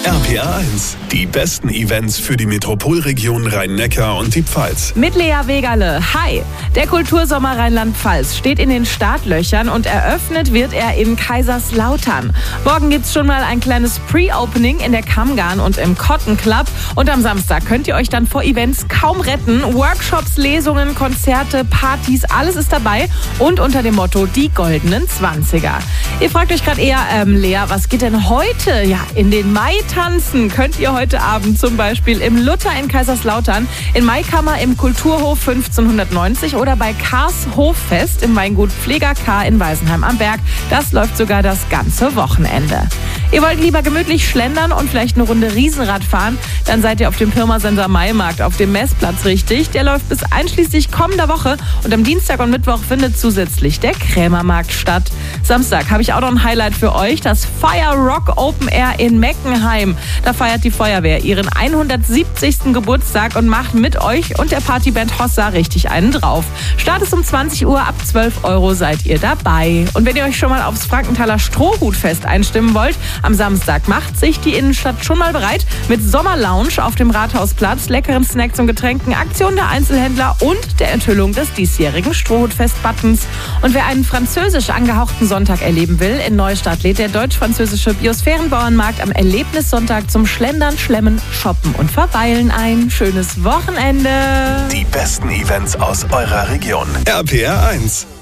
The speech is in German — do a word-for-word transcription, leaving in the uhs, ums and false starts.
R P R eins, die besten Events für die Metropolregion Rhein-Neckar und die Pfalz. Mit Lea Wegerle. Hi! Der Kultursommer Rheinland-Pfalz steht in den Startlöchern und eröffnet wird er in Kaiserslautern. Morgen gibt's schon mal ein kleines Pre-Opening in der Kammgarn und im Cotton Club. Und am Samstag könnt ihr euch dann vor Events kaum retten. Workshops, Lesungen, Konzerte, Partys, alles ist dabei. Und unter dem Motto die goldenen Zwanziger. Ihr fragt euch gerade eher, ähm, Lea, was geht denn heute? Ja, in den Mai tanzen könnt ihr heute Abend zum Beispiel im Luther in Kaiserslautern, in Maikammer im Kulturhof fünfzehnhundertneunzig oder bei Kars Hoffest im Weingut Pfleger K in Weisenheim am Berg. Das läuft sogar das ganze Wochenende. Ihr wollt lieber gemütlich schlendern und vielleicht eine Runde Riesenrad fahren? Dann seid ihr auf dem Pirmasens Maimarkt auf dem Messplatz richtig. Der läuft bis einschließlich kommender Woche und am Dienstag und Mittwoch findet zusätzlich der Krämermarkt statt. Samstag habe ich auch noch ein Highlight für euch, das Fire Rock Open Air in Meckenheim. Da feiert die Feuerwehr ihren hundertsiebzigsten Geburtstag und macht mit euch und der Partyband Hossa richtig einen drauf. Start ist um zwanzig Uhr, ab zwölf Euro seid ihr dabei. Und wenn ihr euch schon mal aufs Frankenthaler Strohhutfest einstimmen wollt, am Samstag macht sich die Innenstadt schon mal bereit mit Sommerlounge auf dem Rathausplatz, leckeren Snacks und Getränken, Aktionen der Einzelhändler und der Enthüllung des diesjährigen Strohhutfest-Buttons. Und wer einen französisch angehauchten Sonntag erleben will, in Neustadt lädt der deutsch-französische Biosphärenbauernmarkt am Erlebnissonntag zum Schlendern, Schlemmen, Shoppen und Verweilen ein. Schönes Wochenende! Die besten Events aus eurer Region. R P R eins.